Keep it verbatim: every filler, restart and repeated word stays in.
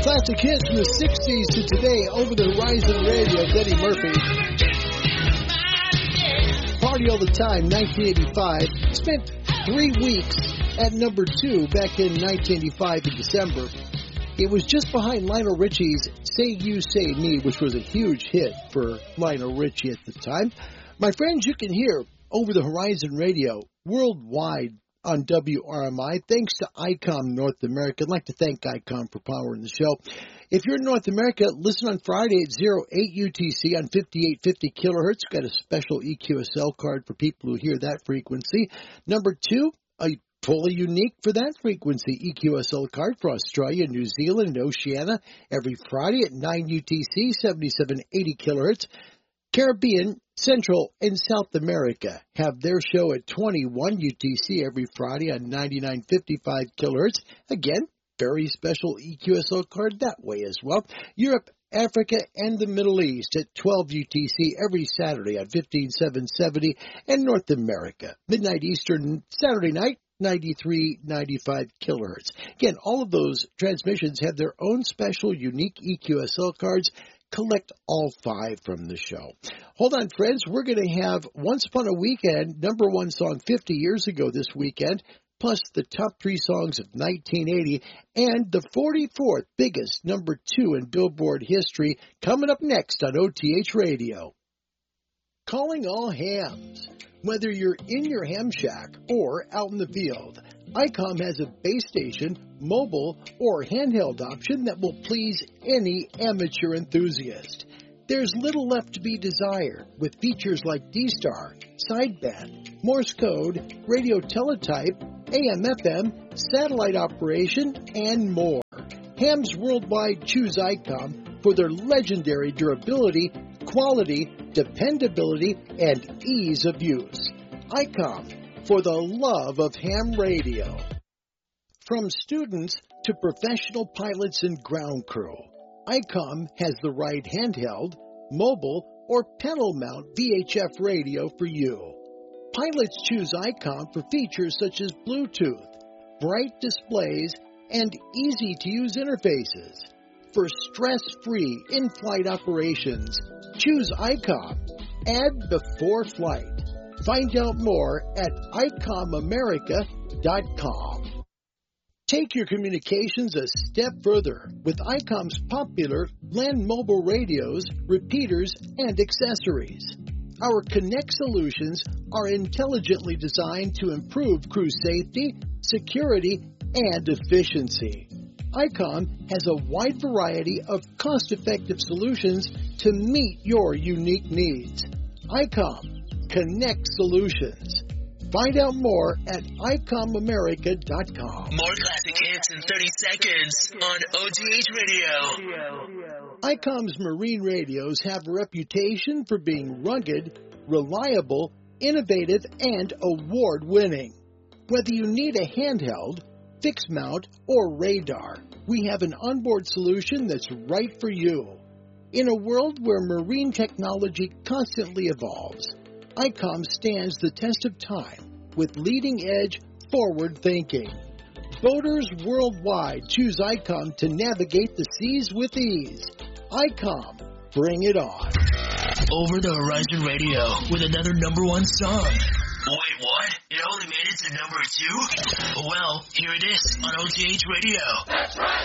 Classic hits from the sixties to today, Over the Horizon Radio, Eddie Murphy. Party All the Time, nineteen eighty-five. Spent three weeks at number two back in nineteen eighty-five in December. It was just behind Lionel Richie's Say You, Say Me, which was a huge hit for Lionel Richie at the time. My friends, you can hear Over the Horizon Radio worldwide on W R M I, thanks to ICOM North America. I'd like to thank ICOM for powering the show. If you're in North America, listen on Friday at oh eight U T C on fifty-eight fifty kilohertz. Got a special E Q S L card for people who hear that frequency. Number two, a fully unique for that frequency E Q S L card for Australia, New Zealand, and Oceania every Friday at nine U T C, seventy-seven eighty kilohertz. Caribbean, Central, and South America have their show at twenty-one U T C every Friday on ninety-nine fifty-five kilohertz. Again, very special E Q S L card that way as well. Europe, Africa, and the Middle East at twelve U T C every Saturday on fifteen seven seventy. And North America, midnight Eastern, Saturday night, ninety-three ninety-five kilohertz. Again, all of those transmissions have their own special unique E Q S L cards. Collect all five from the show. Hold on, friends. We're going to have Once Upon a Weekend, number one song fifty years ago this weekend, plus the top three songs of nineteen eighty, and the forty-fourth biggest number two in Billboard history, coming up next on O T H Radio. Calling all hams. Whether you're in your ham shack or out in the field, ICOM has a base station, mobile, or handheld option that will please any amateur enthusiast. There's little left to be desired with features like D-Star, sideband, Morse code, radio teletype, A M F M, satellite operation, and more. Hams worldwide choose ICOM for their legendary durability, quality, dependability, and ease of use. ICOM, for the love of ham radio. From students to professional pilots and ground crew, ICOM has the right handheld, mobile, or pedal mount V H F radio for you. Pilots choose ICOM for features such as Bluetooth, bright displays, and easy-to-use interfaces. For stress-free in-flight operations, choose ICOM. Add before flight. Find out more at I COM America dot com. Take your communications a step further with ICOM's popular land mobile radios, repeaters, and accessories. Our Connect solutions are intelligently designed to improve crew safety, security, and efficiency. ICOM has a wide variety of cost-effective solutions to meet your unique needs. ICOM Connect Solutions. Find out more at I COM America dot com. More classic hits in thirty seconds on O T H Radio. ICOM's marine radios have a reputation for being rugged, reliable, innovative, and award-winning. Whether you need a handheld, fixed mount, or radar, we have an onboard solution that's right for you. In a world where marine technology constantly evolves, ICOM stands the test of time with leading-edge, forward thinking. Boaters worldwide choose ICOM to navigate the seas with ease. ICOM, bring it on. Over the Horizon Radio with another number one song. Wait, what? It only made it to number two? Well, here it is on O T H Radio. That's right.